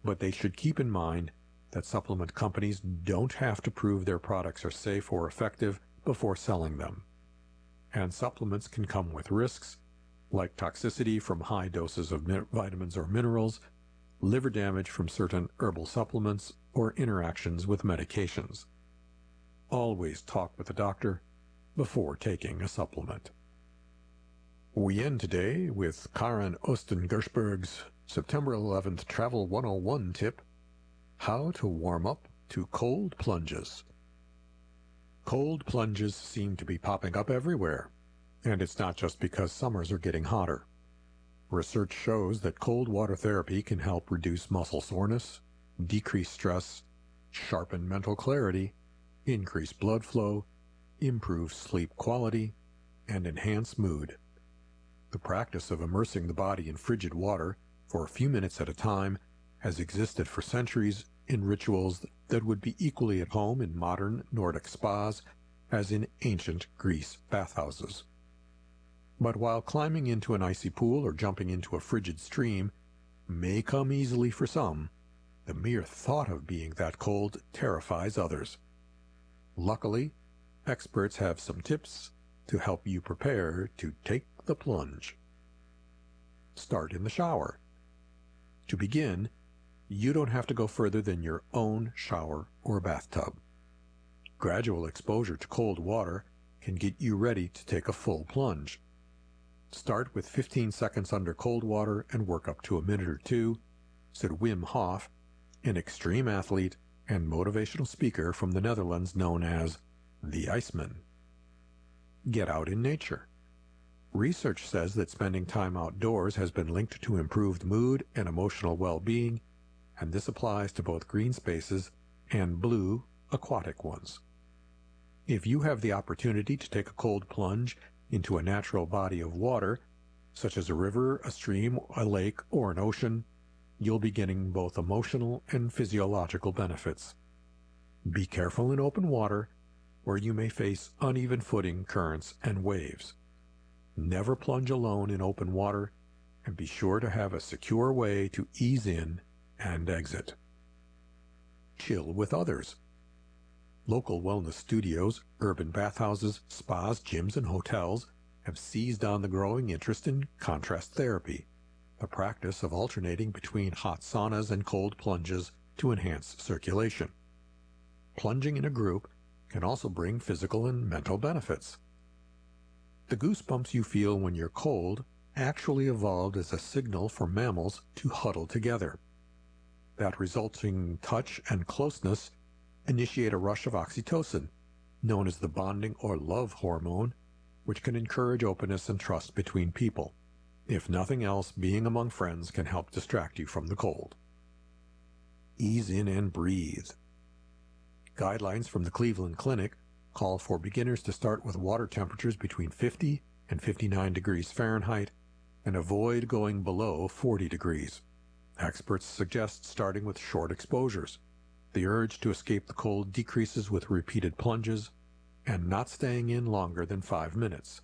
but they should keep in mind that supplement companies don't have to prove their products are safe or effective before selling them. And supplements can come with risks, like toxicity from high doses of vitamins or minerals, liver damage from certain herbal supplements, or interactions with medications. Always talk with a doctor before taking a supplement. We end today with Karen Osten-Gershberg's September 11th Travel 101 tip, How to Warm Up to Cold Plunges. Cold plunges seem to be popping up everywhere, and it's not just because summers are getting hotter. Research shows that cold water therapy can help reduce muscle soreness, decrease stress, sharpen mental clarity, increase blood flow, improve sleep quality, and enhance mood. The practice of immersing the body in frigid water for a few minutes at a time has existed for centuries in rituals that would be equally at home in modern Nordic spas as in ancient Greece bathhouses. But while climbing into an icy pool or jumping into a frigid stream may come easily for some, the mere thought of being that cold terrifies others. Luckily, experts have some tips to help you prepare to take the plunge. Start in the shower. To begin, you don't have to go further than your own shower or bathtub. Gradual exposure to cold water can get you ready to take a full plunge. Start with 15 seconds under cold water and work up to a minute or two, said Wim Hof, an extreme athlete and motivational speaker from the Netherlands known as the Iceman. Get out in nature. Research says that spending time outdoors has been linked to improved mood and emotional well-being, and this applies to both green spaces and blue, aquatic ones. If you have the opportunity to take a cold plunge into a natural body of water, such as a river, a stream, a lake, or an ocean, you'll be getting both emotional and physiological benefits. Be careful in open water, where you may face uneven footing, currents, and waves. Never plunge alone in open water, and be sure to have a secure way to ease in and exit. Chill with others. Local wellness studios, urban bathhouses, spas, gyms, and hotels have seized on the growing interest in contrast therapy, the practice of alternating between hot saunas and cold plunges to enhance circulation. Plunging in a group can also bring physical and mental benefits. The goosebumps you feel when you're cold actually evolved as a signal for mammals to huddle together. That resulting touch and closeness initiate a rush of oxytocin, known as the bonding or love hormone, which can encourage openness and trust between people. If nothing else, being among friends can help distract you from the cold. Ease in and breathe. Guidelines from the Cleveland Clinic call for beginners to start with water temperatures between 50 and 59 degrees Fahrenheit and avoid going below 40 degrees. Experts suggest starting with short exposures. The urge to escape the cold decreases with repeated plunges, and not staying in longer than 5 minutes.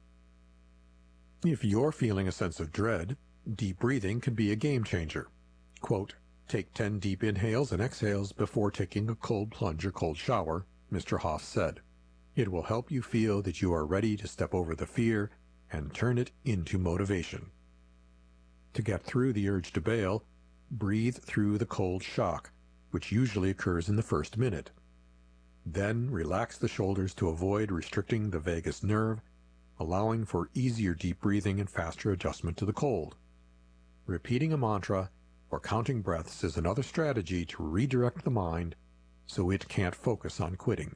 If you're feeling a sense of dread, deep breathing can be a game changer. Quote, "Take 10 deep inhales and exhales before taking a cold plunge or cold shower," Mr. Hoff said. "It will help you feel that you are ready to step over the fear and turn it into motivation." To get through the urge to bail, breathe through the cold shock, which usually occurs in the first minute. Then relax the shoulders to avoid restricting the vagus nerve, allowing for easier deep breathing and faster adjustment to the cold. Repeating a mantra or counting breaths is another strategy to redirect the mind so it can't focus on quitting.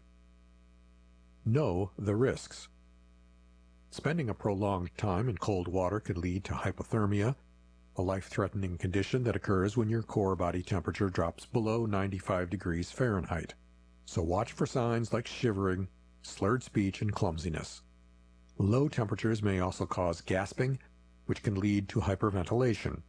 Know the risks. Spending a prolonged time in cold water could lead to hypothermia, a life-threatening condition that occurs when your core body temperature drops below 95 degrees Fahrenheit. So watch for signs like shivering, slurred speech, and clumsiness. Low temperatures may also cause gasping, which can lead to hyperventilation.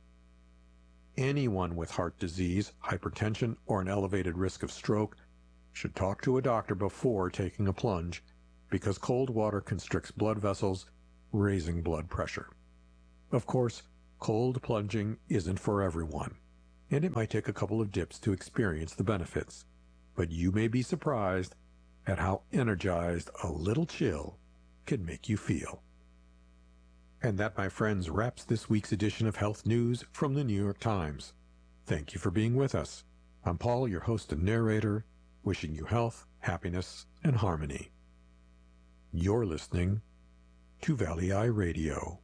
Anyone with heart disease, hypertension, or an elevated risk of stroke should talk to a doctor before taking a plunge, because cold water constricts blood vessels, raising blood pressure. Of course, cold plunging isn't for everyone. and it might take a couple of dips to experience the benefits. But you may be surprised at how energized a little chill can make you feel. And that, my friends, wraps this week's edition of Health News from the New York Times. Thank you for being with us. I'm Paul, your host and narrator, wishing you health, happiness, and harmony. You're listening to Valley Eye Radio.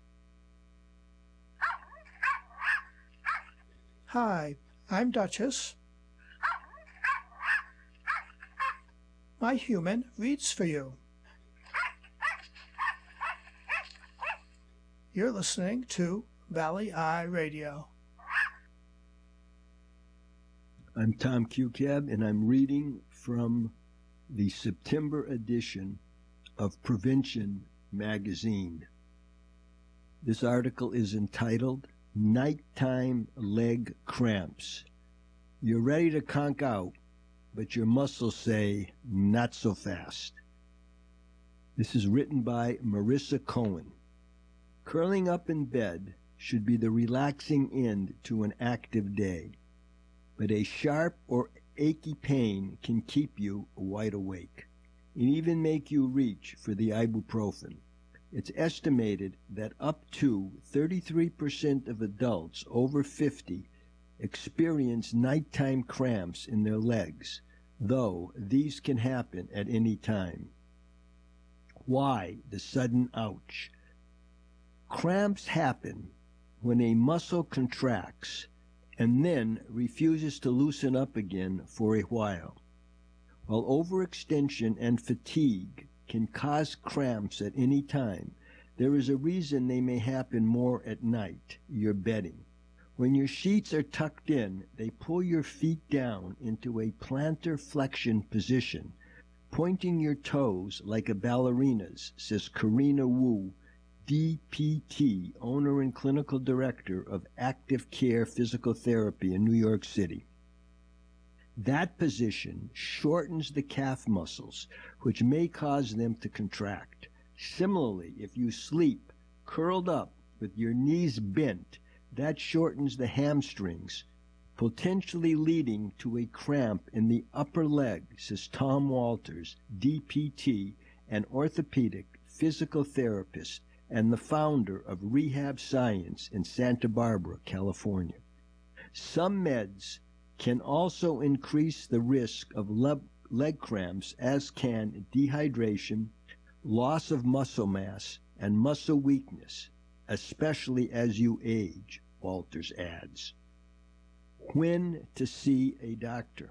Hi, I'm Duchess. My human reads for you. You're listening to Valley Eye Radio. I'm Tom Cucab, and I'm reading from the September edition of Prevention Magazine. This article is entitled Nighttime Leg Cramps. You're ready to conk out, but your muscles say, not so fast. This is written by Marissa Cohen. Curling up in bed should be the relaxing end to an active day, but a sharp or achy pain can keep you wide awake and even make you reach for the ibuprofen. It's estimated that up to 33% of adults over 50 experience nighttime cramps in their legs, though these can happen at any time. Why the sudden ouch? Cramps happen when a muscle contracts and then refuses to loosen up again for a while. While overextension and fatigue can cause cramps at any time, there is a reason they may happen more at night, your bedding. When your sheets are tucked in, they pull your feet down into a plantar flexion position, pointing your toes like a ballerina's, says Karina Wu, DPT, owner and clinical director of Active Care Physical Therapy in New York City. That position shortens the calf muscles, which may cause them to contract. Similarly, if you sleep curled up with your knees bent, that shortens the hamstrings, potentially leading to a cramp in the upper leg, says Tom Walters, DPT, an orthopedic physical therapist and the founder of Rehab Science in Santa Barbara, California. Some meds can also increase the risk of leg cramps, as can dehydration, loss of muscle mass, and muscle weakness, especially as you age, Walters adds. When to see a doctor?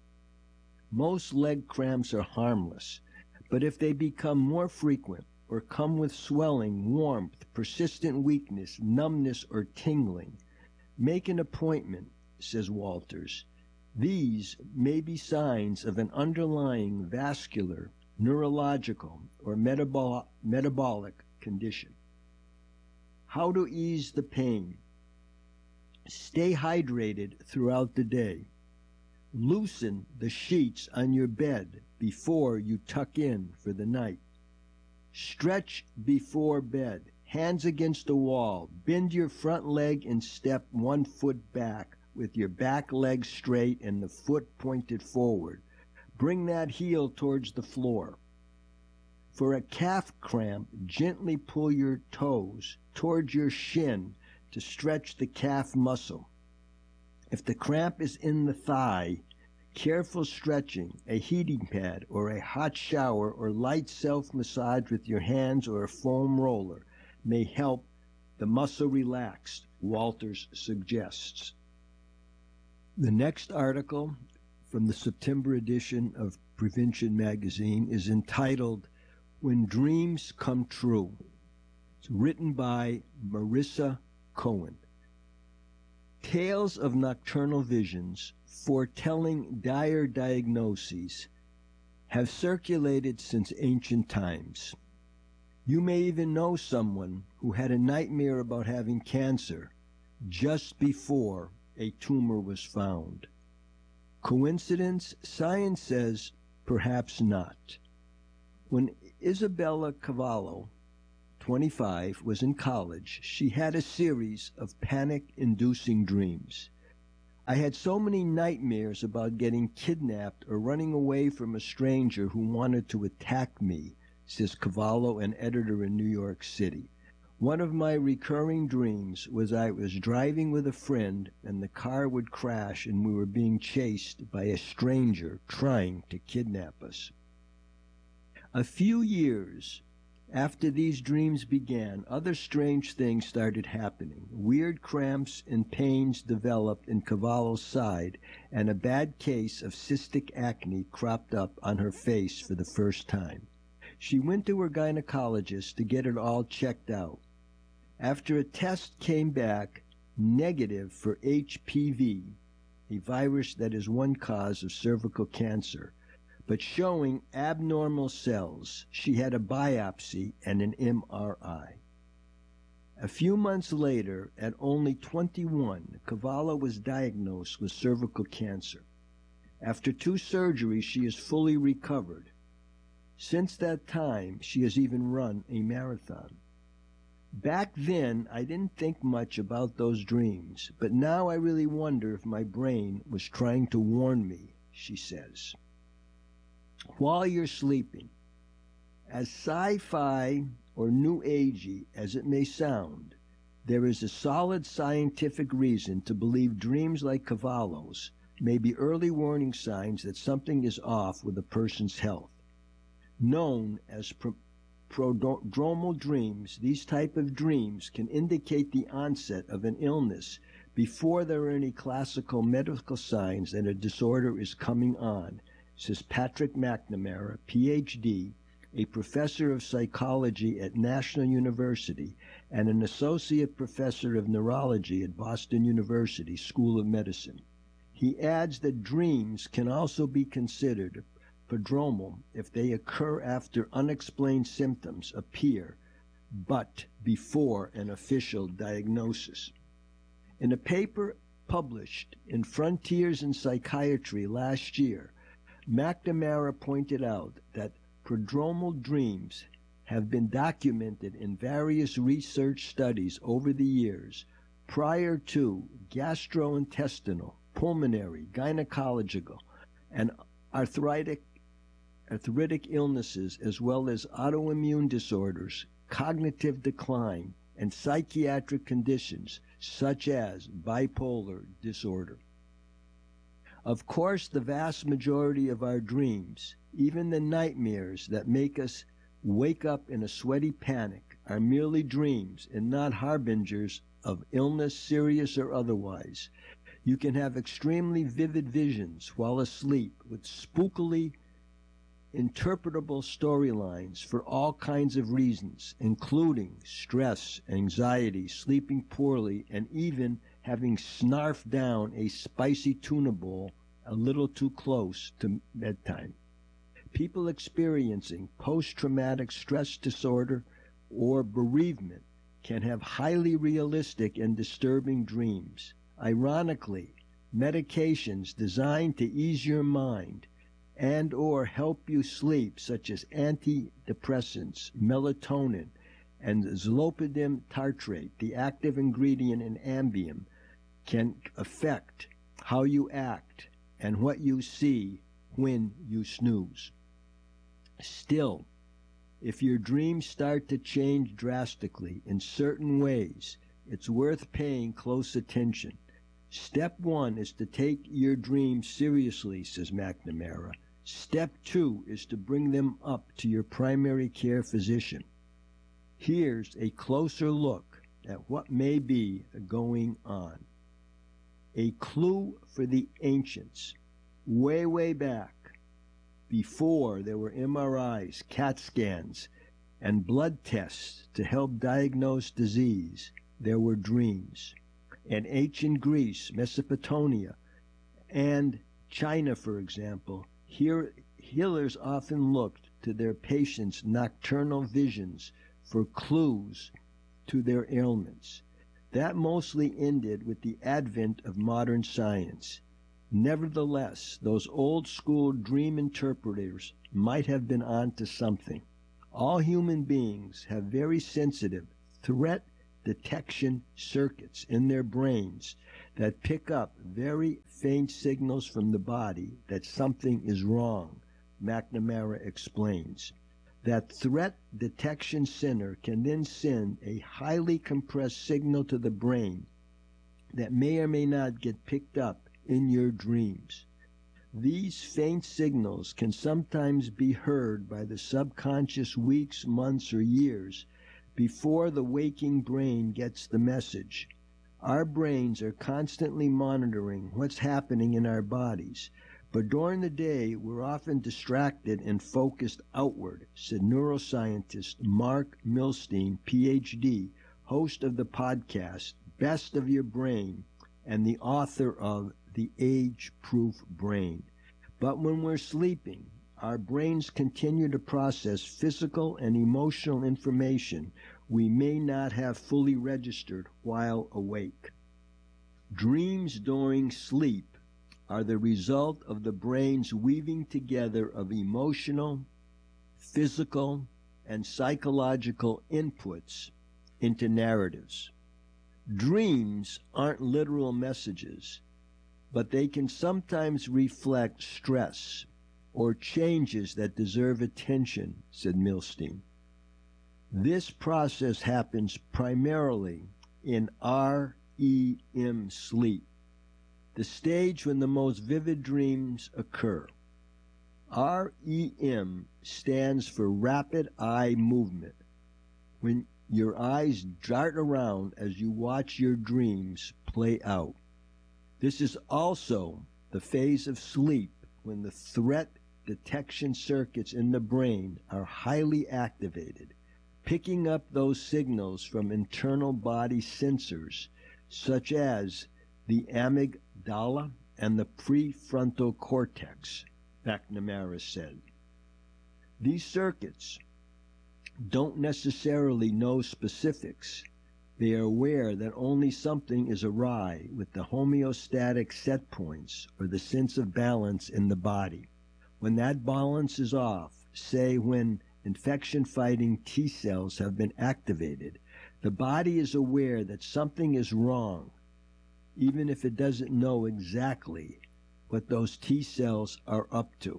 Most leg cramps are harmless, but if they become more frequent or come with swelling, warmth, persistent weakness, numbness, or tingling, make an appointment, says Walters. These may be signs of an underlying vascular, neurological, or metabolic condition. How to ease the pain? Stay hydrated throughout the day. Loosen the sheets on your bed before you tuck in for the night. Stretch before bed, hands against the wall. Bend your front leg and step 1 foot back with your back leg straight and the foot pointed forward. Bring that heel towards the floor. For a calf cramp, gently pull your toes towards your shin to stretch the calf muscle. If the cramp is in the thigh, careful stretching, a heating pad, or a hot shower, or light self-massage with your hands or a foam roller may help the muscle relax, Walters suggests. The next article from the September edition of Prevention Magazine is entitled When Dreams Come True. It's written by Marissa Cohen. Tales of nocturnal visions foretelling dire diagnoses have circulated since ancient times. You may even know someone who had a nightmare about having cancer just before a tumor was found. Coincidence? Science says perhaps not. When Isabella Cavallo, 25, was in college, she had a series of panic-inducing dreams. I had so many nightmares about getting kidnapped or running away from a stranger who wanted to attack me, says Cavallo, an editor in New York City. One of my recurring dreams was I was driving with a friend and the car would crash and we were being chased by a stranger trying to kidnap us. A few years after these dreams began, other strange things started happening. Weird cramps and pains developed in Cavallo's side, and a bad case of cystic acne cropped up on her face for the first time. She went to her gynecologist to get it all checked out. After a test came back negative for HPV, a virus that is one cause of cervical cancer, but showing abnormal cells, she had a biopsy and an MRI. A few months later, at only 21, Cavallo was diagnosed with cervical cancer. After 2 surgeries, she is fully recovered. Since that time, she has even run a marathon. Back then, I didn't think much about those dreams, but now I really wonder if my brain was trying to warn me, she says. While you're sleeping, as sci-fi or new agey as it may sound, there is a solid scientific reason to believe dreams like Cavallo's may be early warning signs that something is off with a person's health. Known as prodromal dreams, these type of dreams can indicate the onset of an illness before there are any classical medical signs that a disorder is coming on, says Patrick McNamara, Ph.D., a professor of psychology at National University and an associate professor of neurology at Boston University School of Medicine. He adds that dreams can also be considered prodromal if they occur after unexplained symptoms appear, but before an official diagnosis. In a paper published in Frontiers in Psychiatry last year, McNamara pointed out that prodromal dreams have been documented in various research studies over the years prior to gastrointestinal, pulmonary, gynecological, and arthritic illnesses, as well as autoimmune disorders, cognitive decline, and psychiatric conditions such as bipolar disorder. Of course, the vast majority of our dreams, even the nightmares that make us wake up in a sweaty panic, are merely dreams and not harbingers of illness, serious or otherwise. You can have extremely vivid visions while asleep with spookily interpretable storylines for all kinds of reasons, including stress, anxiety, sleeping poorly, and even having snarfed down a spicy tuna bowl a little too close to bedtime. People experiencing post-traumatic stress disorder or bereavement can have highly realistic and disturbing dreams. Ironically, medications designed to ease your mind and or help you sleep, such as antidepressants, melatonin, and zolpidem tartrate, the active ingredient in Ambien, can affect how you act and what you see when you snooze. Still, if your dreams start to change drastically in certain ways, it's worth paying close attention. Step 1 is to take your dreams seriously, says McNamara. Step 2 is to bring them up to your primary care physician. Here's a closer look at what may be going on. A clue for the ancients. Way back, before there were MRIs, CAT scans, and blood tests to help diagnose disease, there were dreams. In ancient Greece, Mesopotamia, and China, for example, healers often looked to their patients' nocturnal visions for clues to their ailments. That mostly ended with the advent of modern science. Nevertheless, those old-school dream interpreters might have been onto something. All human beings have very sensitive, threat detection circuits in their brains that pick up very faint signals from the body that something is wrong, McNamara explains. That threat detection center can then send a highly compressed signal to the brain that may or may not get picked up in your dreams. These faint signals can sometimes be heard by the subconscious weeks, months, or years before the waking brain gets the message. Our brains are constantly monitoring what's happening in our bodies, but during the day we're often distracted and focused outward, said neuroscientist Mark Milstein, PhD, host of the podcast Best of Your Brain and the author of The Age-Proof Brain. But when we're sleeping, our brains continue to process physical and emotional information we may not have fully registered while awake. Dreams during sleep are the result of the brain's weaving together of emotional, physical, and psychological inputs into narratives. Dreams aren't literal messages, but they can sometimes reflect stress or changes that deserve attention, said Milstein. This process happens primarily in REM sleep, the stage when the most vivid dreams occur. REM stands for rapid eye movement, when your eyes dart around as you watch your dreams play out. This is also the phase of sleep when the threat detection circuits in the brain are highly activated, picking up those signals from internal body sensors such as the amygdala and the prefrontal cortex, McNamara said. These circuits don't necessarily know specifics. They are aware that only something is awry with the homeostatic set points or the sense of balance in the body. When that balance is off, say when infection-fighting T cells have been activated, the body is aware that something is wrong, even if it doesn't know exactly what those T cells are up to.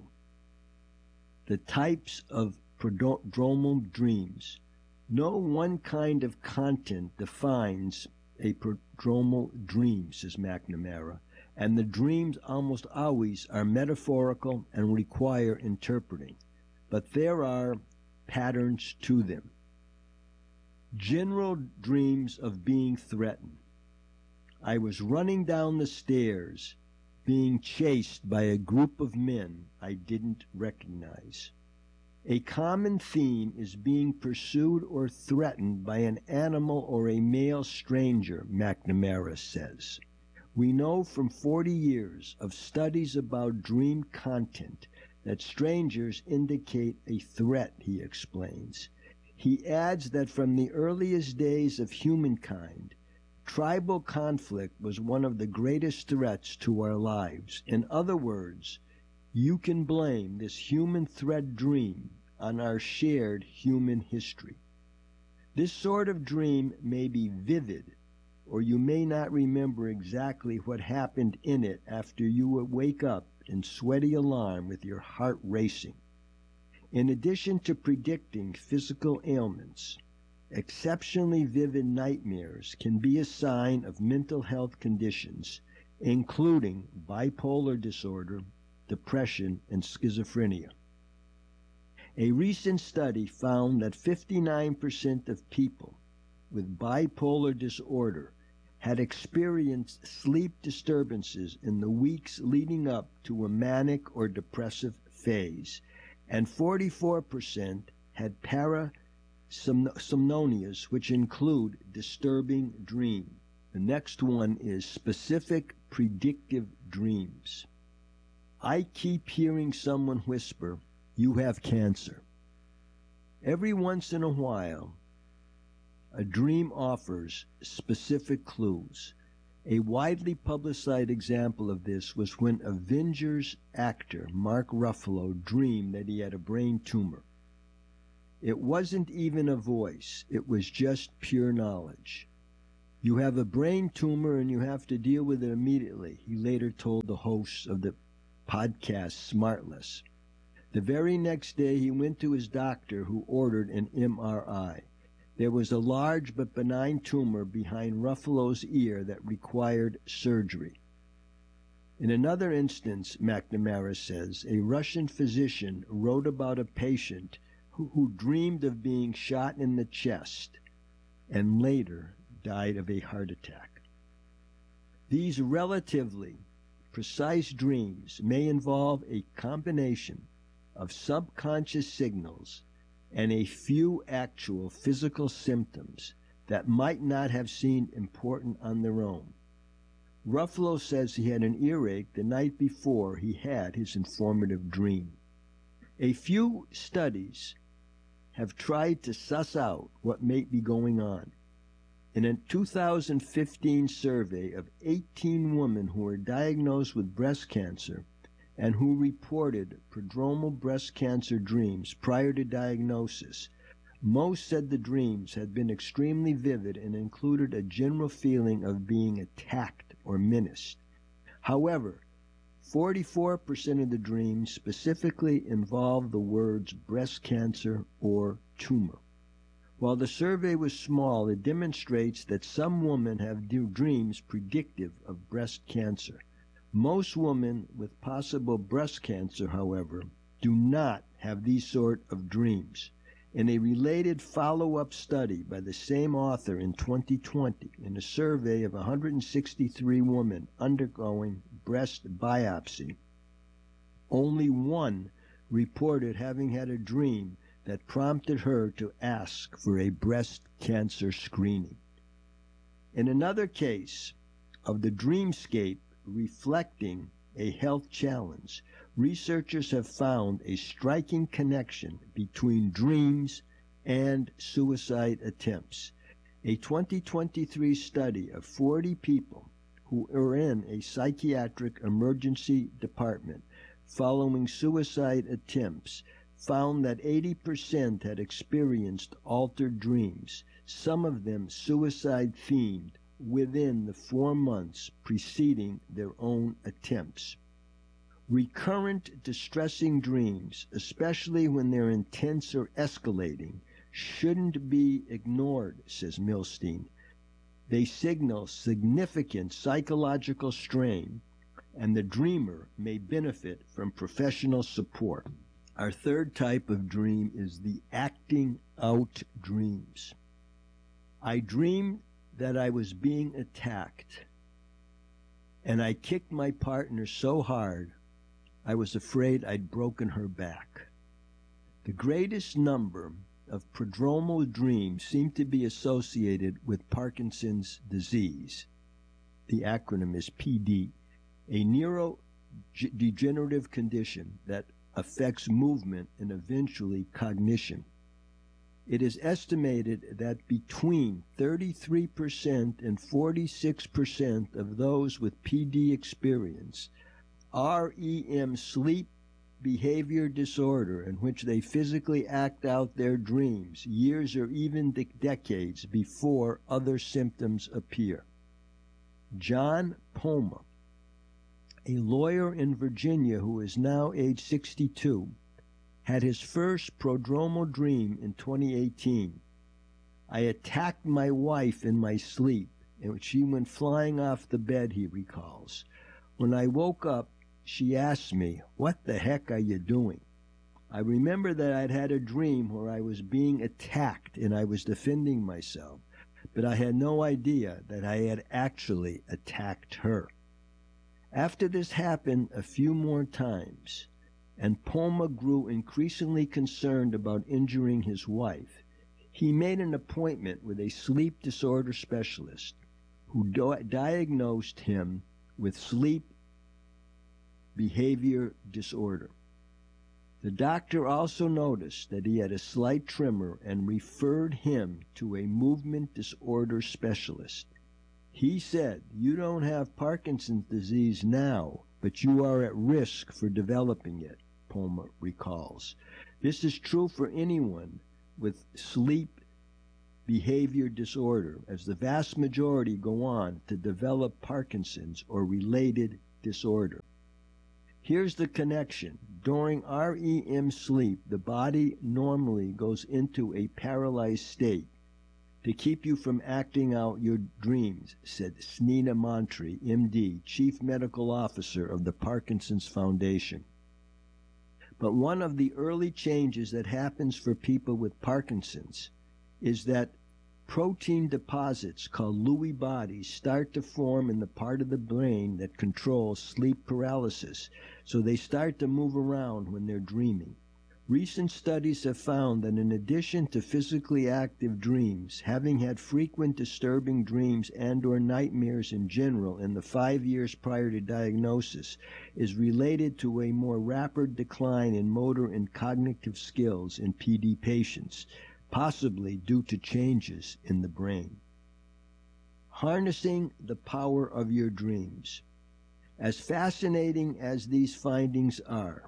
The types of prodromal dreams. No one kind of content defines a prodromal dream, says McNamara, and the dreams almost always are metaphorical and require interpreting. But there are patterns to them. General dreams of being threatened. I was running down the stairs, being chased by a group of men I didn't recognize. A common theme is being pursued or threatened by an animal or a male stranger, McNamara says. We know from 40 years of studies about dream content that strangers indicate a threat, he explains. He adds that from the earliest days of humankind, tribal conflict was one of the greatest threats to our lives. In other words, you can blame this human threat dream on our shared human history. This sort of dream may be vivid, or you may not remember exactly what happened in it after you wake up in sweaty alarm with your heart racing. In addition to predicting physical ailments, exceptionally vivid nightmares can be a sign of mental health conditions, including bipolar disorder, depression, and schizophrenia. A recent study found that 59% of people with bipolar disorder had experienced sleep disturbances in the weeks leading up to a manic or depressive phase, and 44% had parasomnias, which include disturbing dreams. The next one is specific predictive dreams. I keep hearing someone whisper, "You have cancer." Every once in a while, a dream offers specific clues. A widely publicized example of this was when Avengers actor Mark Ruffalo dreamed that he had a brain tumor. It wasn't even a voice, it was just pure knowledge. "You have a brain tumor and you have to deal with it immediately," he later told the hosts of the podcast Smartless. The very next day, he went to his doctor, who ordered an MRI. There was a large but benign tumor behind Ruffalo's ear that required surgery. In another instance, McNamara says, a Russian physician wrote about a patient who dreamed of being shot in the chest and later died of a heart attack. These relatively precise dreams may involve a combination of subconscious signals and a few actual physical symptoms that might not have seemed important on their own. Ruffalo says he had an earache the night before he had his informative dream. A few studies have tried to suss out what may be going on. In a 2015 survey of 18 women who were diagnosed with breast cancer and who reported prodromal breast cancer dreams prior to diagnosis, most said the dreams had been extremely vivid and included a general feeling of being attacked or menaced. However, 44% of the dreams specifically involved the words breast cancer or tumor. While the survey was small, it demonstrates that some women have dreams predictive of breast cancer. Most women with possible breast cancer, however, do not have these sort of dreams. In a related follow-up study by the same author in 2020, in a survey of 163 women undergoing breast biopsy, only one reported having had a dream that prompted her to ask for a breast cancer screening. In another case of the dreamscape reflecting a health challenge, researchers have found a striking connection between dreams and suicide attempts. A 2023 study of 40 people who were in a psychiatric emergency department following suicide attempts found that 80% had experienced altered dreams, some of them suicide-themed, within the 4 months preceding their own attempts. Recurrent distressing dreams, especially when they're intense or escalating, shouldn't be ignored, says Milstein. They signal significant psychological strain, and the dreamer may benefit from professional support. Our third type of dream is the acting out dreams. I dreamed that I was being attacked, and I kicked my partner so hard I was afraid I'd broken her back. The greatest number of prodromal dreams seem to be associated with Parkinson's disease. The acronym is PD, a neurodegenerative condition that affects movement and eventually cognition. It is estimated that between 33% and 46% of those with PD experience REM, sleep behavior disorder, in which they physically act out their dreams years or even decades before other symptoms appear. John Poma, a lawyer in Virginia who is now age 62, had his first prodromal dream in 2018. I attacked my wife in my sleep, and she went flying off the bed, he recalls. When I woke up, she asked me, "What the heck are you doing?" I remember that I'd had a dream where I was being attacked and I was defending myself, but I had no idea that I had actually attacked her. After this happened a few more times, and Poma grew increasingly concerned about injuring his wife, he made an appointment with a sleep disorder specialist who diagnosed him with sleep behavior disorder. The doctor also noticed that he had a slight tremor and referred him to a movement disorder specialist. He said, "You don't have Parkinson's disease now, but you are at risk for developing it," Poma recalls. This is true for anyone with sleep behavior disorder, as the vast majority go on to develop Parkinson's or related disorder. Here's the connection. During REM sleep, the body normally goes into a paralyzed state to keep you from acting out your dreams, said Snina Mantri, MD, Chief Medical Officer of the Parkinson's Foundation. But one of the early changes that happens for people with Parkinson's is that protein deposits called Lewy bodies start to form in the part of the brain that controls sleep paralysis, so they start to move around when they're dreaming. Recent studies have found that in addition to physically active dreams, having had frequent disturbing dreams and or nightmares in general in the 5 years prior to diagnosis is related to a more rapid decline in motor and cognitive skills in PD patients, possibly due to changes in the brain. Harnessing the power of your dreams. As fascinating as these findings are,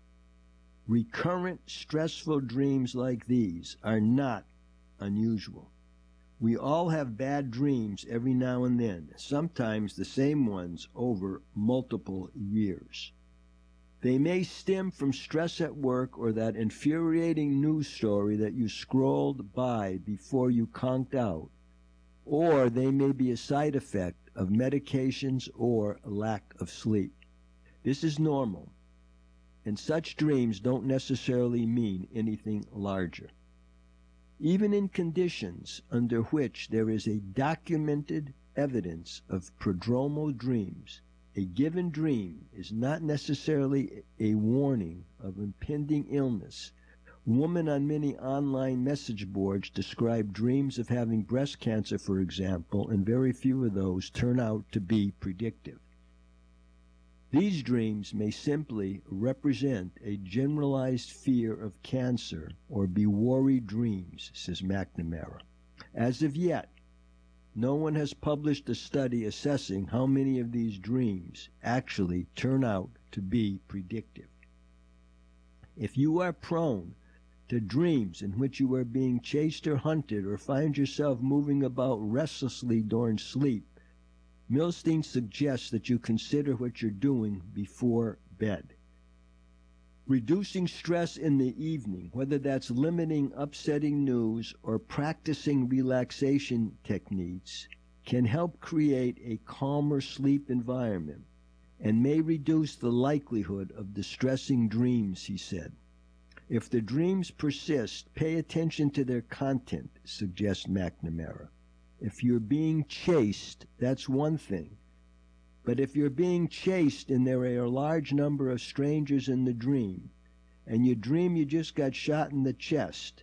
recurrent stressful dreams like these are not unusual. We all have bad dreams every now and then, sometimes the same ones over multiple years. They may stem from stress at work or that infuriating news story that you scrolled by before you conked out, or they may be a side effect of medications or lack of sleep. This is normal, and such dreams don't necessarily mean anything larger. Even in conditions under which there is a documented evidence of prodromal dreams, a given dream is not necessarily a warning of impending illness. Women on many online message boards describe dreams of having breast cancer, for example, and very few of those turn out to be predictive. These dreams may simply represent a generalized fear of cancer or be worried dreams, says McNamara. As of yet, no one has published a study assessing how many of these dreams actually turn out to be predictive. If you are prone to dreams in which you are being chased or hunted or find yourself moving about restlessly during sleep, Milstein suggests that you consider what you're doing before bed. Reducing stress in the evening, whether that's limiting upsetting news or practicing relaxation techniques, can help create a calmer sleep environment and may reduce the likelihood of distressing dreams, he said. If the dreams persist, pay attention to their content, suggests McNamara. If you're being chased, that's one thing. But if you're being chased and there are a large number of strangers in the dream, and you dream you just got shot in the chest,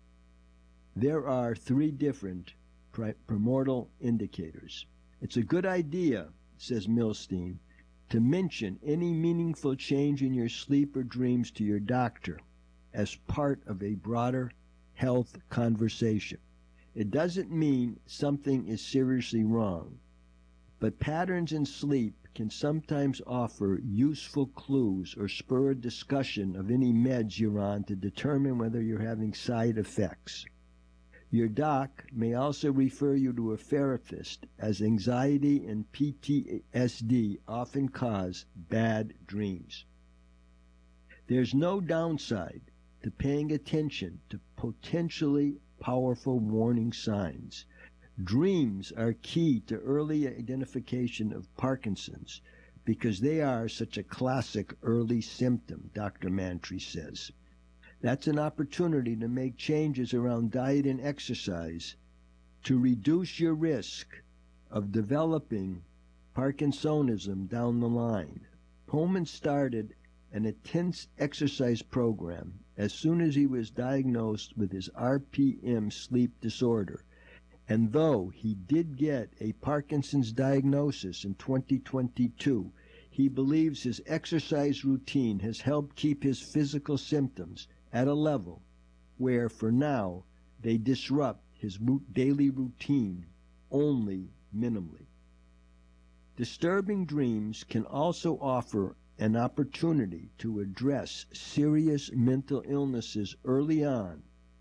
there are 3 different premortal indicators. It's a good idea, says Milstein, to mention any meaningful change in your sleep or dreams to your doctor as part of a broader health conversation. It doesn't mean something is seriously wrong, but patterns in sleep can sometimes offer useful clues or spur a discussion of any meds you're on to determine whether you're having side effects. Your doc may also refer you to a therapist, as anxiety and PTSD often cause bad dreams. There's no downside to paying attention to potentially powerful warning signs. Dreams are key to early identification of Parkinson's because they are such a classic early symptom, Dr. Mantri says. That's an opportunity to make changes around diet and exercise to reduce your risk of developing Parkinsonism down the line. Pullman started an intense exercise program as soon as he was diagnosed with his RPM sleep disorder. And though he did get a Parkinson's diagnosis in 2022, he believes his exercise routine has helped keep his physical symptoms at a level where, for now, they disrupt his daily routine only minimally. Disturbing dreams can also offer an opportunity to address serious mental illnesses early on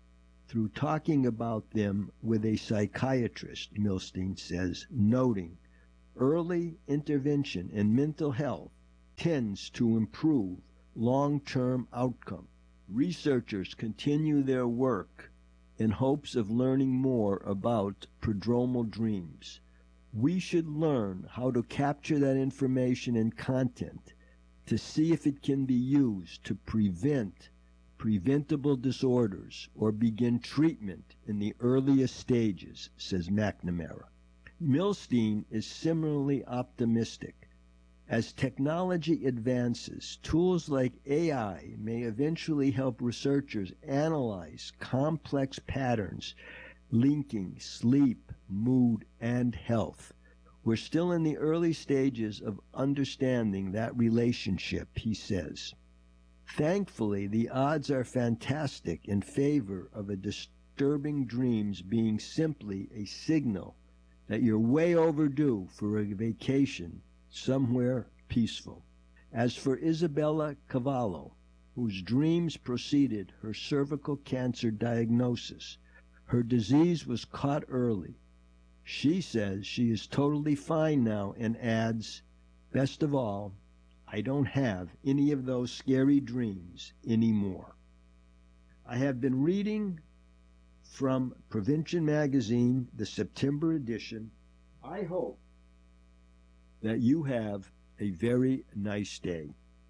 through talking about them with a psychiatrist, Milstein says, noting early intervention in mental health tends to improve long-term outcome. Researchers continue their work in hopes of learning more about prodromal dreams. We should learn how to capture that information and content to see if it can be used to prevent preventable disorders or begin treatment in the earliest stages, says McNamara. Milstein is similarly optimistic. As technology advances, tools like AI may eventually help researchers analyze complex patterns linking sleep, mood, and health. We're still in the early stages of understanding that relationship, he says. Thankfully, the odds are fantastic in favor of a disturbing dreams being simply a signal that you're way overdue for a vacation somewhere peaceful. As for Isabella Cavallo, whose dreams preceded her cervical cancer diagnosis, her disease was caught early. She says she is totally fine now and adds, best of all, I don't have any of those scary dreams anymore. I have been reading from Prevention Magazine, the September edition. I hope that you have a very nice day.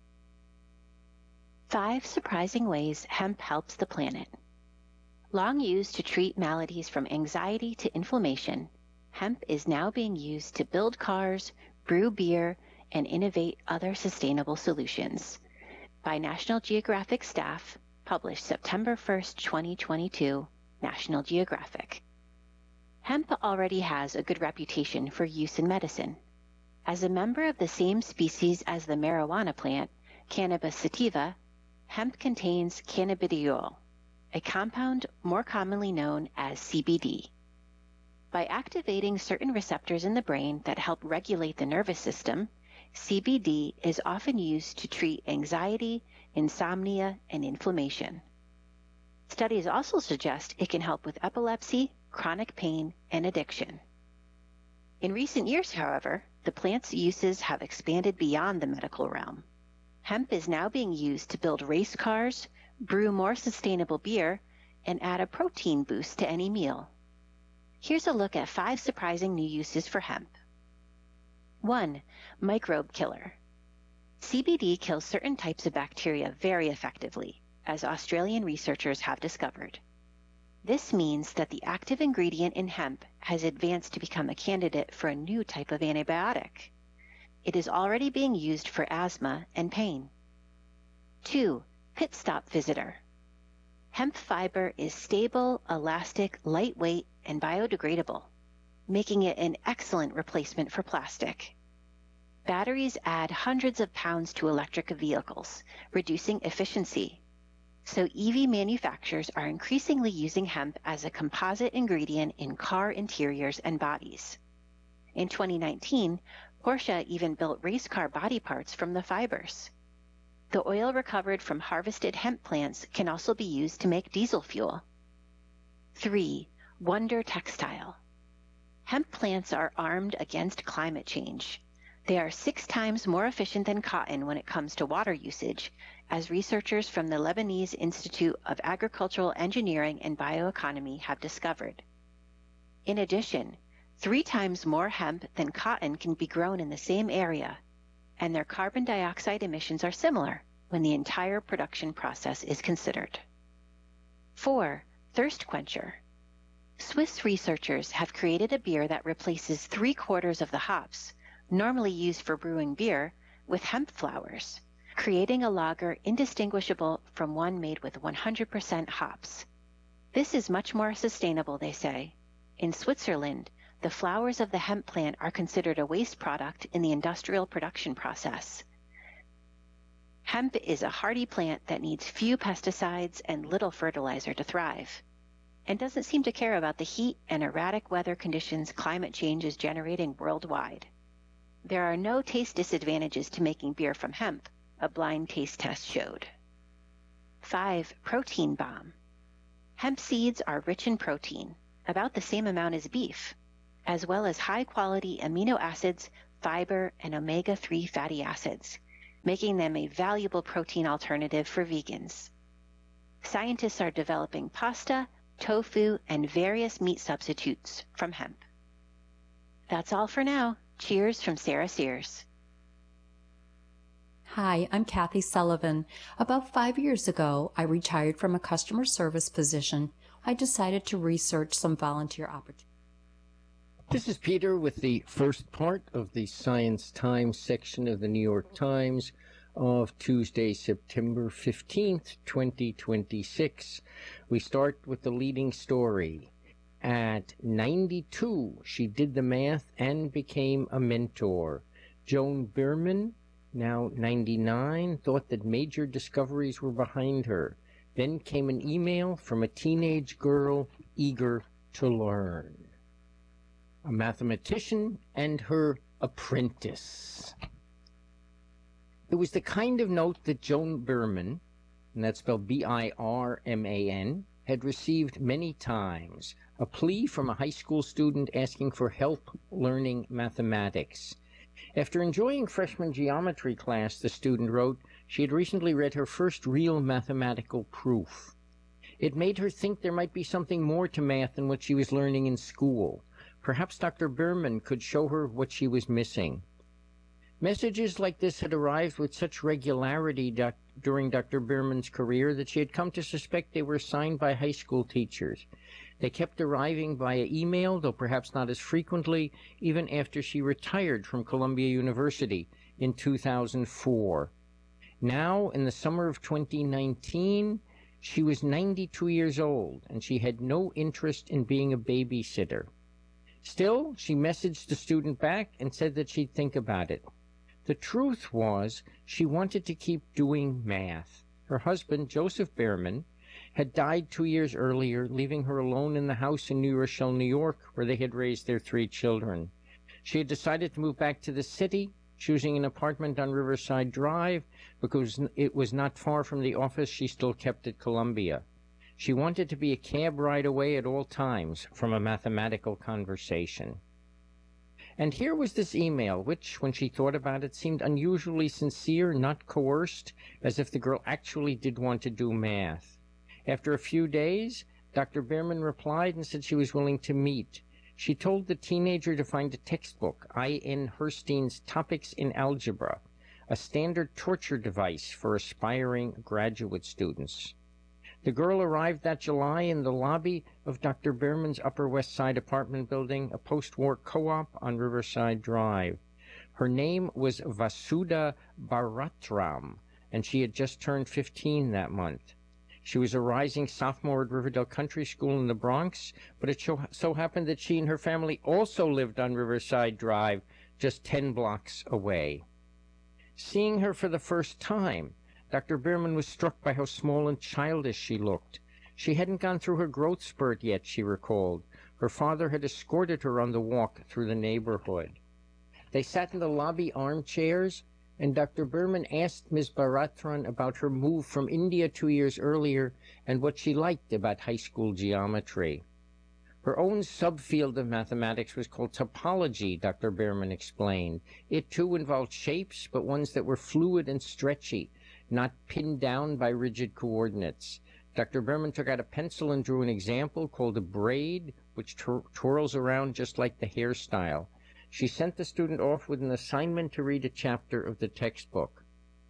5 surprising ways hemp helps the planet. Long used to treat maladies from anxiety to inflammation, hemp is now being used to build cars, brew beer, and innovate other sustainable solutions. By National Geographic staff, published September 1st, 2022, National Geographic. Hemp already has a good reputation for use in medicine. As a member of the same species as the marijuana plant, Cannabis sativa, hemp contains cannabidiol, a compound more commonly known as CBD. By activating certain receptors in the brain that help regulate the nervous system, CBD is often used to treat anxiety, insomnia, and inflammation. Studies also suggest it can help with epilepsy, chronic pain, and addiction. In recent years, however, the plant's uses have expanded beyond the medical realm. Hemp is now being used to build race cars, brew more sustainable beer, and add a protein boost to any meal. Here's a look at 5 surprising new uses for hemp. 1. Microbe killer. CBD kills certain types of bacteria very effectively, as Australian researchers have discovered. This means that the active ingredient in hemp has advanced to become a candidate for a new type of antibiotic. It is already being used for asthma and pain. 2. Pit stop visitor. Hemp fiber is stable, elastic, lightweight, and biodegradable, making it an excellent replacement for plastic. Batteries add hundreds of pounds to electric vehicles, reducing efficiency. So EV manufacturers are increasingly using hemp as a composite ingredient in car interiors and bodies. In 2019, Porsche even built race car body parts from the fibers. The oil recovered from harvested hemp plants can also be used to make diesel fuel. 3. Wonder textile. Hemp plants are armed against climate change. They are 6 times more efficient than cotton when it comes to water usage, as researchers from the Lebanese Institute of Agricultural Engineering and Bioeconomy have discovered. In addition, 3 times more hemp than cotton can be grown in the same area, and their carbon dioxide emissions are similar when the entire production process is considered. 4. Thirst quencher. Swiss researchers have created a beer that replaces 3/4 of the hops, normally used for brewing beer, with hemp flowers, creating a lager indistinguishable from one made with 100% hops. This is much more sustainable, they say. In Switzerland, the flowers of the hemp plant are considered a waste product in the industrial production process. Hemp is a hardy plant that needs few pesticides and little fertilizer to thrive, and doesn't seem to care about the heat and erratic weather conditions climate change is generating worldwide. There are no taste disadvantages to making beer from hemp, a blind taste test showed. 5. Protein bomb. Hemp seeds are rich in protein, about the same amount as beef, as well as high-quality amino acids, fiber, and omega-3 fatty acids, making them a valuable protein alternative for vegans. Scientists are developing pasta, tofu, and various meat substitutes from hemp. That's all for now. Cheers from Sarah Sears. Hi, I'm Kathy Sullivan. About 5 years ago, I retired from a customer service position. I decided to research some volunteer opportunities. This is Peter with the first part of the Science Times section of the New York Times of Tuesday, September 15th, 2026. We start with the leading story. At 92, she did the math and became a mentor. Joan Bierman, now 99, thought that major discoveries were behind her. Then came an email from a teenage girl eager to learn. A mathematician and her apprentice. It was the kind of note that Joan Bierman, and that's spelled B-I-R-M-A-N, had received many times. A plea from a high school student asking for help learning mathematics. After enjoying freshman geometry class, the student wrote, she had recently read her first real mathematical proof. It made her think there might be something more to math than what she was learning in school. Perhaps Dr. Bierman could show her what she was missing. Messages like this had arrived with such regularity during Dr. Bierman's career that she had come to suspect they were signed by high school teachers. They kept arriving via email, though perhaps not as frequently, even after she retired from Columbia University in 2004. Now, in the summer of 2019, she was 92 years old, and she had no interest in being a babysitter. Still, she messaged the student back and said that she'd think about it. The truth was, she wanted to keep doing math. Her husband, Joseph Bierman, had died 2 years earlier, leaving her alone in the house in New Rochelle, New York, where they had raised their 3 children. She had decided to move back to the city, choosing an apartment on Riverside Drive because it was not far from the office she still kept at Columbia. She wanted to be a cab ride away at all times from a mathematical conversation. And here was this email, which, when she thought about it, seemed unusually sincere, not coerced, as if the girl actually did want to do math. After a few days, Dr. Bierman replied and said she was willing to meet. She told the teenager to find a textbook, I.N. Herstein's Topics in Algebra, a standard torture device for aspiring graduate students. The girl arrived that July in the lobby of Dr. Bierman's Upper West Side apartment building, a post-war co-op on Riverside Drive. Her name was Vasudha Bharatram, and she had just turned 15 that month. She was a rising sophomore at Riverdale Country School in the Bronx, but it so happened that she and her family also lived on Riverside Drive, just 10 blocks away. Seeing her for the first time, Dr. Bierman was struck by how small and childish she looked. She hadn't gone through her growth spurt yet, she recalled. Her father had escorted her on the walk through the neighborhood. They sat in the lobby armchairs, and Dr. Bierman asked Ms. Bharatram about her move from India 2 years earlier and what she liked about high school geometry. Her own subfield of mathematics was called topology, Dr. Bierman explained. It too involved shapes, but ones that were fluid and stretchy, not pinned down by rigid coordinates. Dr. Bierman took out a pencil and drew an example called a braid, which twirls around just like the hairstyle. She sent the student off with an assignment to read a chapter of the textbook.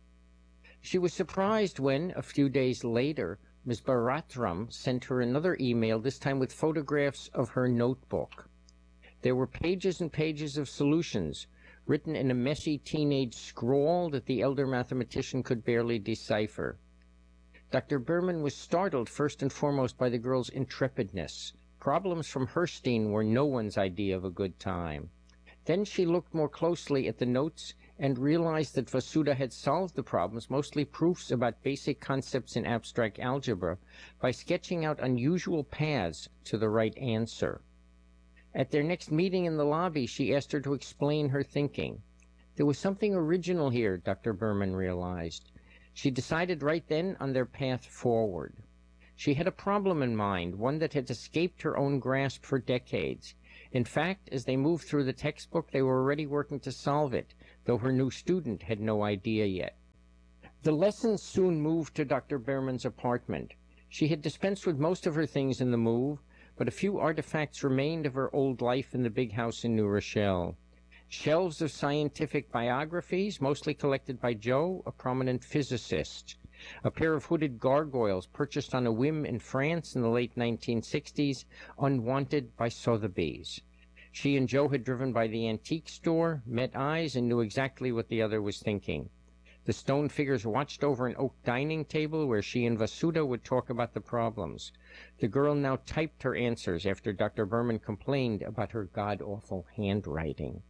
She was surprised when, a few days later, Ms. Bharatram sent her another email, this time with photographs of her notebook. There were pages and pages of solutions, written in a messy teenage scrawl that the elder mathematician could barely decipher. Dr. Bierman was startled first and foremost by the girl's intrepidness. Problems from Herstein were no one's idea of a good time. Then she looked more closely at the notes and realized that Vasudha had solved the problems, mostly proofs about basic concepts in abstract algebra, by sketching out unusual paths to the right answer. At their next meeting in the lobby, she asked her to explain her thinking. There was something original here, Dr. Bierman realized. She decided right then on their path forward. She had a problem in mind, one that had escaped her own grasp for decades. In fact, as they moved through the textbook, they were already working to solve it, though her new student had no idea yet. The lessons soon moved to Dr. Behrman's apartment. She had dispensed with most of her things in the move, but a few artifacts remained of her old life in the big house in New Rochelle. Shelves of scientific biographies, mostly collected by Joe, a prominent physicist. A pair of hooded gargoyles purchased on a whim in France in the late 1960s, unwanted by Sotheby's. She and Joe had driven by the antique store, met eyes, and knew exactly what the other was thinking. The stone figures watched over an oak dining table where she and Vasuda would talk about the problems. The girl now typed her answers after Dr. Behrman complained about her god-awful handwriting.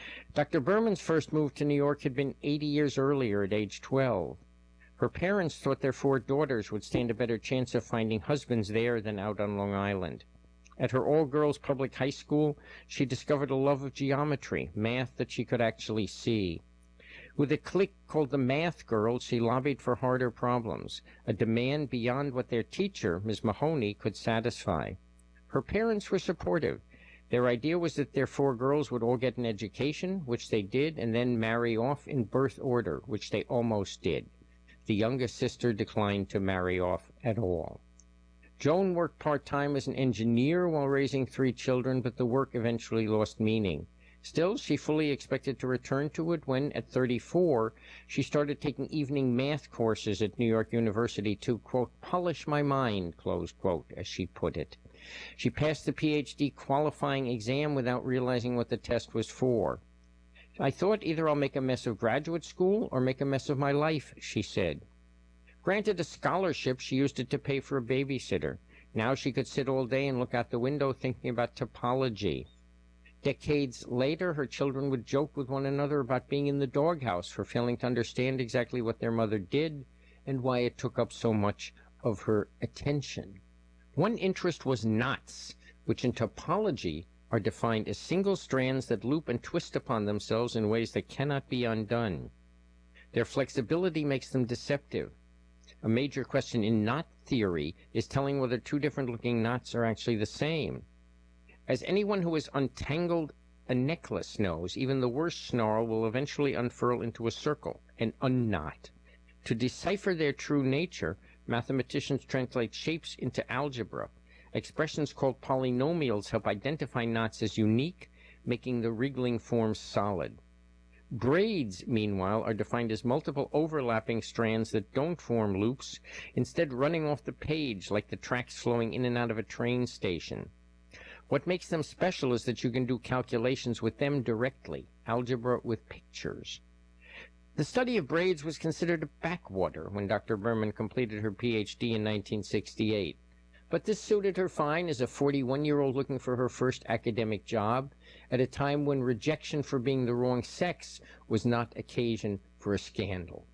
Dr. Behrman's first move to New York had been 80 years earlier at age 12. Her parents thought their 4 daughters would stand a better chance of finding husbands there than out on Long Island. At her all-girls public high school, she discovered a love of geometry, math that she could actually see. With a clique called the Math Girls, she lobbied for harder problems, a demand beyond what their teacher, Ms. Mahoney, could satisfy. Her parents were supportive. Their idea was that their 4 girls would all get an education, which they did, and then marry off in birth order, which they almost did. The youngest sister declined to marry off at all. Joan worked part-time as an engineer while raising 3 children, but the work eventually lost meaning. Still, she fully expected to return to it when, at 34, she started taking evening math courses at New York University to, quote, polish my mind, close quote, as she put it. She passed the PhD qualifying exam without realizing what the test was for. I thought either I'll make a mess of graduate school or make a mess of my life, she said. Granted a scholarship, she used it to pay for a babysitter. Now she could sit all day and look out the window thinking about topology. Decades later, her children would joke with one another about being in the doghouse for failing to understand exactly what their mother did and why it took up so much of her attention. One interest was knots, which in topology are defined as single strands that loop and twist upon themselves in ways that cannot be undone. Their flexibility makes them deceptive. A major question in knot theory is telling whether 2 different-looking knots are actually the same. As anyone who has untangled a necklace knows, even the worst snarl will eventually unfurl into a circle, an unknot. To decipher their true nature, mathematicians translate shapes into algebra. Expressions called polynomials help identify knots as unique, making the wriggling forms solid. Braids, meanwhile, are defined as multiple overlapping strands that don't form loops, instead running off the page like the tracks flowing in and out of a train station. What makes them special is that you can do calculations with them directly, algebra with pictures. The study of braids was considered a backwater when Dr. Behrman completed her PhD in 1968. But this suited her fine as a 41-year-old looking for her first academic job, at a time when rejection for being the wrong sex was not occasion for a scandal.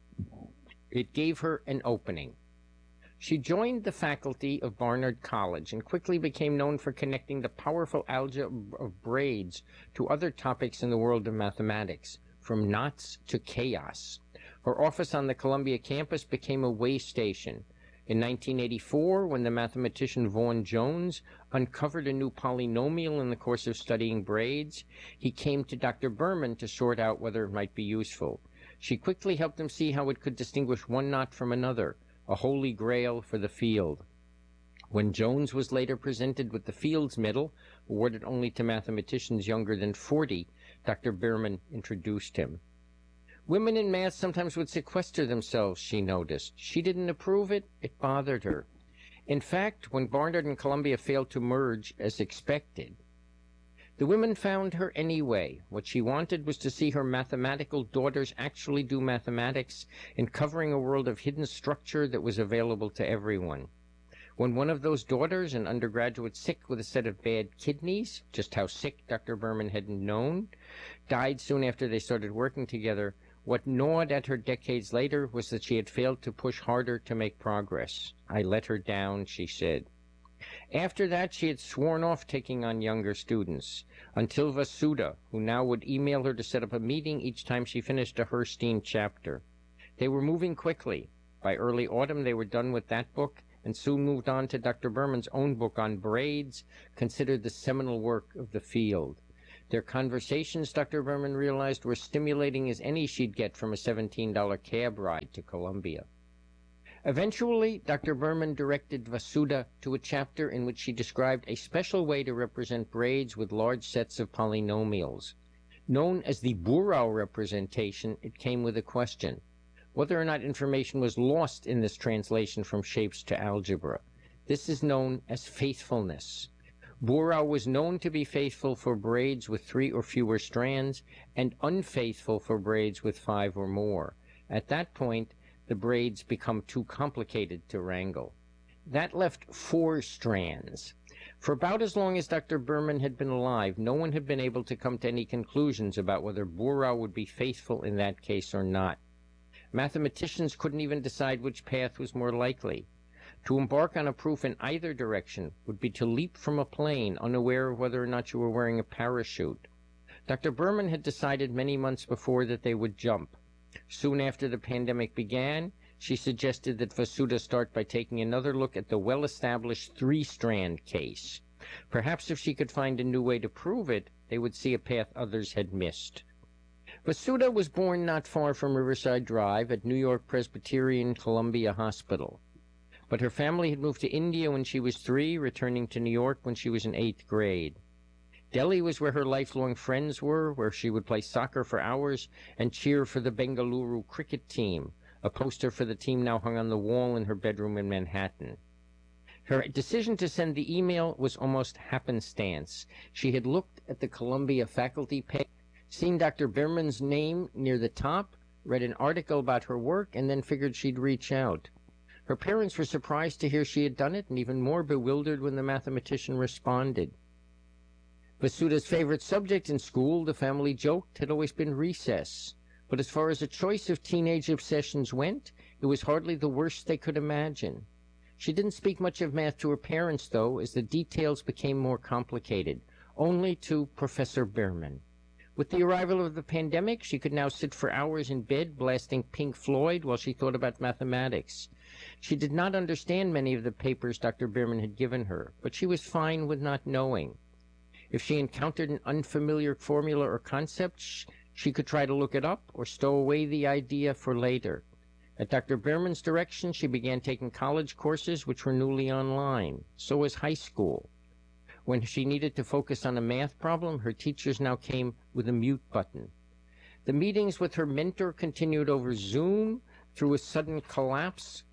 It gave her an opening. She joined the faculty of Barnard College and quickly became known for connecting the powerful algebra of braids to other topics in the world of mathematics, from knots to chaos. Her office on the Columbia campus became a way station. In 1984, when the mathematician Vaughan Jones uncovered a new polynomial in the course of studying braids, he came to Dr. Behrman to sort out whether it might be useful. She quickly helped him see how it could distinguish one knot from another, a holy grail for the field. When Jones was later presented with the Fields Medal, awarded only to mathematicians younger than 40, Dr. Behrman introduced him. Women in math sometimes would sequester themselves, she noticed. She didn't approve it. It bothered her. In fact, when Barnard and Columbia failed to merge as expected, the women found her anyway. What she wanted was to see her mathematical daughters actually do mathematics in covering a world of hidden structure that was available to everyone. When one of those daughters, an undergraduate sick with a set of bad kidneys, just how sick Dr. Behrman hadn't known, died soon after they started working together, what gnawed at her decades later was that she had failed to push harder to make progress. I let her down, she said. After that, she had sworn off taking on younger students, until Vasuda, who now would email her to set up a meeting each time she finished a Herstein chapter. They were moving quickly. By early autumn, they were done with that book and soon moved on to Dr. Berman's own book on braids, considered the seminal work of the field. Their conversations, Dr. Berman realized, were stimulating as any she'd get from a $17 cab ride to Columbia. Eventually, Dr. Berman directed Vasudha to a chapter in which she described a special way to represent braids with large sets of polynomials. Known as the Burau representation, it came with a question: whether or not information was lost in this translation from shapes to algebra. This is known as faithfulness. Burau was known to be faithful for braids with 3 or fewer strands and unfaithful for braids with 5 or more. At that point, the braids become too complicated to wrangle. That left 4 strands. For about as long as Dr. Berman had been alive, no one had been able to come to any conclusions about whether Burau would be faithful in that case or not. Mathematicians couldn't even decide which path was more likely. To embark on a proof in either direction would be to leap from a plane, unaware of whether or not you were wearing a parachute. Dr. Berman had decided many months before that they would jump. Soon after the pandemic began, she suggested that Vasudha start by taking another look at the well-established 3-strand case. Perhaps if she could find a new way to prove it, they would see a path others had missed. Vasudha was born not far from Riverside Drive at New York Presbyterian Columbia Hospital. But her family had moved to India when she was 3, returning to New York when she was in 8th grade. Delhi was where her lifelong friends were, where she would play soccer for hours and cheer for the Bengaluru cricket team. A poster for the team now hung on the wall in her bedroom in Manhattan. Her decision to send the email was almost happenstance. She had looked at the Columbia faculty page, seen Dr. Berman's name near the top, read an article about her work, and then figured she'd reach out. Her parents were surprised to hear she had done it, and even more bewildered when the mathematician responded. Vasudha's favorite subject in school, the family joked, had always been recess. But as far as a choice of teenage obsessions went, it was hardly the worst they could imagine. She didn't speak much of math to her parents, though, as the details became more complicated, only to Professor Berman. With the arrival of the pandemic, she could now sit for hours in bed blasting Pink Floyd while she thought about mathematics. She did not understand many of the papers Dr. Berman had given her, but she was fine with not knowing. If she encountered an unfamiliar formula or concept, she could try to look it up or stow away the idea for later. At Dr. Berman's direction, she began taking college courses which were newly online. So was high school. When she needed to focus on a math problem, her teachers now came with a mute button. The meetings with her mentor continued over Zoom through a sudden collapse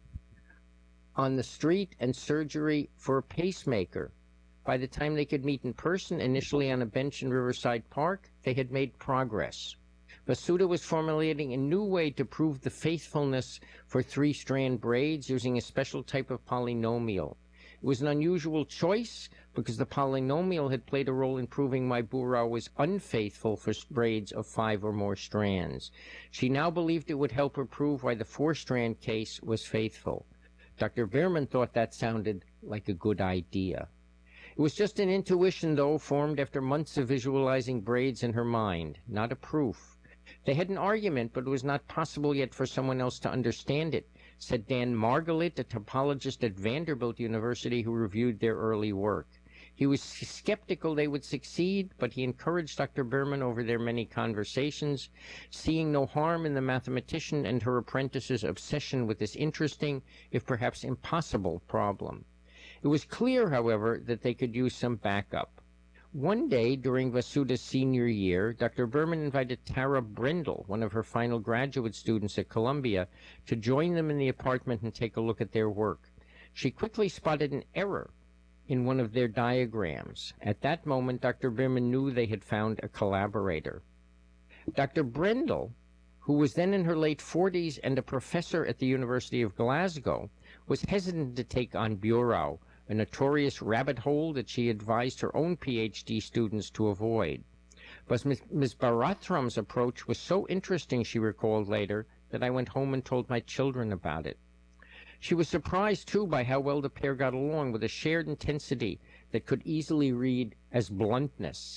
on the street and surgery for a pacemaker. By the time they could meet in person, initially on a bench in Riverside Park, they had made progress. Vasudha was formulating a new way to prove the faithfulness for 3-strand braids using a special type of polynomial. It was an unusual choice because the polynomial had played a role in proving why Burau was unfaithful for braids of 5 or more strands. She now believed it would help her prove why the 4-strand case was faithful. Dr. Berman thought that sounded like a good idea. It was just an intuition, though, formed after months of visualizing braids in her mind, not a proof. They had an argument, but it was not possible yet for someone else to understand it, said Dan Margalit, a topologist at Vanderbilt University who reviewed their early work. He was skeptical they would succeed, but he encouraged Dr. Berman over their many conversations, seeing no harm in the mathematician and her apprentice's obsession with this interesting, if perhaps impossible, problem. It was clear, however, that they could use some backup. One day during Vasudha's senior year, Dr. Berman invited Tara Brendel, one of her final graduate students at Columbia, to join them in the apartment and take a look at their work. She quickly spotted an error in one of their diagrams. At that moment, Dr. Berman knew they had found a collaborator. Dr. Brendel, who was then in her late 40s and a professor at the University of Glasgow, was hesitant to take on Burau, a notorious rabbit hole that she advised her own PhD students to avoid. But Ms. Bharatram's approach was so interesting, she recalled later, that I went home and told my children about it. She was surprised, too, by how well the pair got along, with a shared intensity that could easily read as bluntness.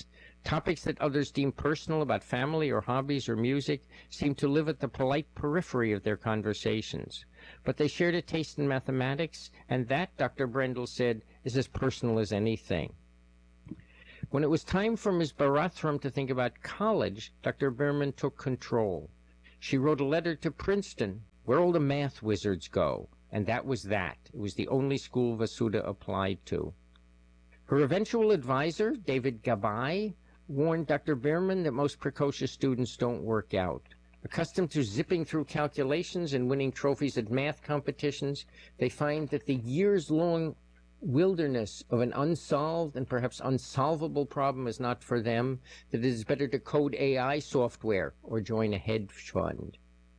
Topics that others deem personal about family or hobbies or music seemed to live at the polite periphery of their conversations. But they shared a taste in mathematics, and that, Dr. Brendel said, is as personal as anything. When it was time for Ms. Barathram to think about college, Dr. Berman took control. She wrote a letter to Princeton, where all the math wizards go, and that was that. It was the only school Vasudha applied to. Her eventual advisor, David Gabay, warned Dr. Berman that most precocious students don't work out. Accustomed to zipping through calculations and winning trophies at math competitions, they find that the years-long wilderness of an unsolved and perhaps unsolvable problem is not for them, that it is better to code AI software or join a hedge fund.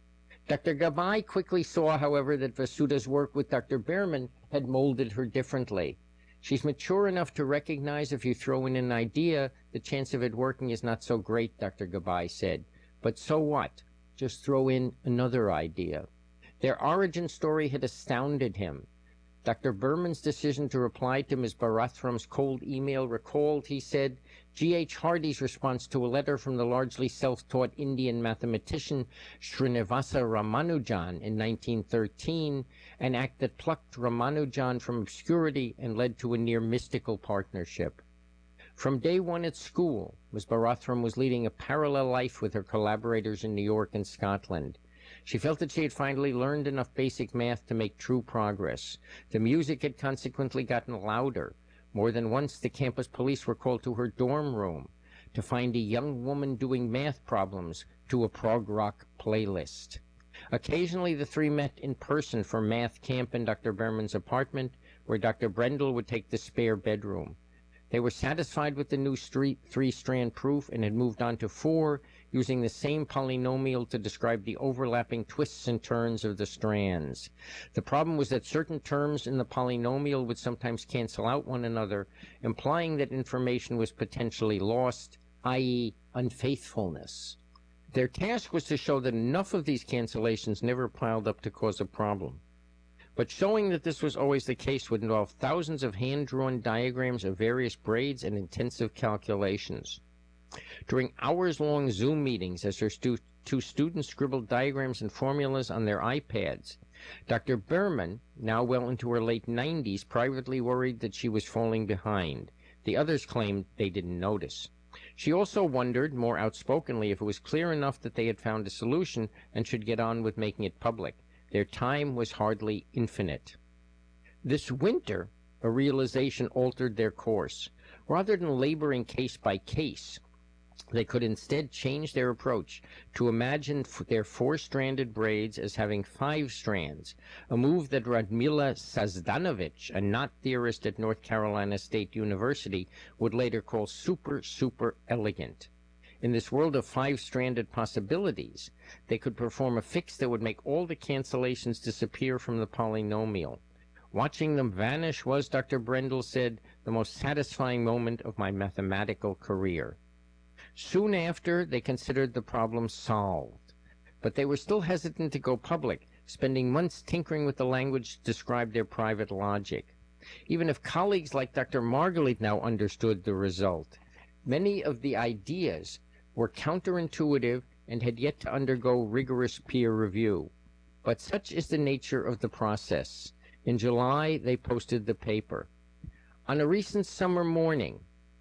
Dr. Gabay quickly saw, however, that Vasudha's work with Dr. Berman had molded her differently. She's mature enough to recognize if you throw in an idea, the chance of it working is not so great, Dr. Gabay said. But so what? Just throw in another idea. Their origin story had astounded him. Dr. Berman's decision to reply to Ms. Barathram's cold email recalled, he said, G.H. Hardy's response to a letter from the largely self-taught Indian mathematician Srinivasa Ramanujan in 1913, an act that plucked Ramanujan from obscurity and led to a near-mystical partnership. From day one at school, Ms. Barathram was leading a parallel life with her collaborators in New York and Scotland. She felt that she had finally learned enough basic math to make true progress. The music had consequently gotten louder. More than once, the campus police were called to her dorm room to find a young woman doing math problems to a prog rock playlist. Occasionally, the three met in person for math camp in Dr. Berman's apartment, where Dr. Brendel would take the spare bedroom. They were satisfied with the new three-strand proof and had moved on to 4, using the same polynomial to describe the overlapping twists and turns of the strands. The problem was that certain terms in the polynomial would sometimes cancel out one another, implying that information was potentially lost, i.e., unfaithfulness. Their task was to show that enough of these cancellations never piled up to cause a problem. But showing that this was always the case would involve thousands of hand-drawn diagrams of various braids and intensive calculations. During hours-long Zoom meetings, as her two students scribbled diagrams and formulas on their iPads, Dr. Berman, now well into her late 90s, privately worried that she was falling behind. The others claimed they didn't notice. She also wondered, more outspokenly, if it was clear enough that they had found a solution and should get on with making it public. Their time was hardly infinite. This winter, a realization altered their course. Rather than laboring case by case, they could instead change their approach to imagine their 4-stranded braids as having 5 strands, a move that Radmila Sazdanovich, a knot theorist at North Carolina State University, would later call super elegant. In this world of 5-stranded possibilities, they could perform a fix that would make all the cancellations disappear from the polynomial. Watching them vanish was, Dr. Brendel said, the most satisfying moment of my mathematical career. Soon after, they considered the problem solved. But they were still hesitant to go public, spending months tinkering with the language to describe their private logic. Even if colleagues like Dr. Margalit now understood the result, many of the ideas were counterintuitive and had yet to undergo rigorous peer review. But such is the nature of the process. In July, they posted the paper. On a recent summer morning,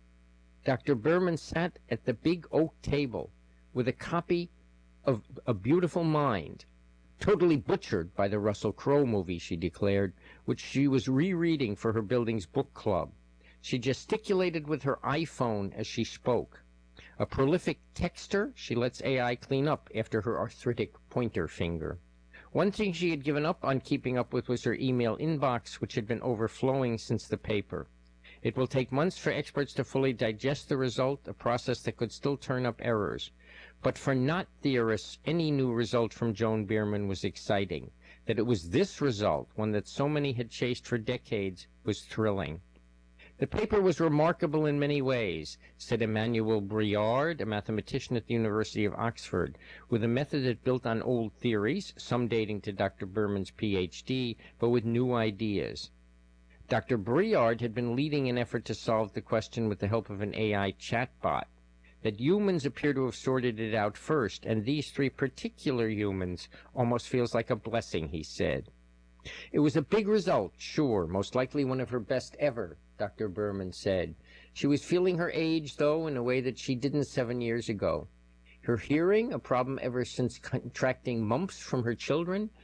Dr. Berman sat at the big oak table with a copy of A Beautiful Mind, totally butchered by the Russell Crowe movie, she declared, which she was rereading for her building's book club. She gesticulated with her iPhone as she spoke. A prolific texter, she lets AI clean up after her arthritic pointer finger. One thing she had given up on keeping up with was her email inbox, which had been overflowing since the paper. It will take months for experts to fully digest the result, a process that could still turn up errors. But for not theorists, any new result from Joan Bierman was exciting. That it was this result, one that so many had chased for decades, was thrilling. The paper was remarkable in many ways, said Emmanuel Briard, a mathematician at the University of Oxford, with a method that built on old theories, some dating to Dr. Berman's PhD, but with new ideas. Dr. Briard had been leading an effort to solve the question with the help of an AI chatbot. that humans appear to have sorted it out first, and these 3 particular humans almost feels like a blessing, he said. It was a big result, sure, most likely one of her best ever, Dr. Berman said. She was feeling her age, though, in a way that she didn't 7 years ago. Her hearing, a problem ever since contracting mumps from her children,